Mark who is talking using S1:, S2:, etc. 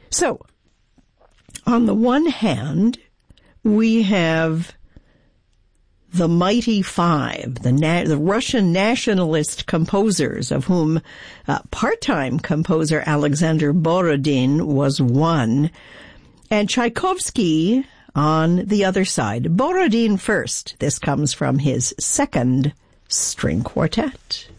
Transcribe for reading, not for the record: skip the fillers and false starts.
S1: So, on the one hand, we have the Mighty Five, the Russian nationalist composers, of whom part-time composer Alexander Borodin was one, and Tchaikovsky on the other side. Borodin first. This comes from his second string quartet.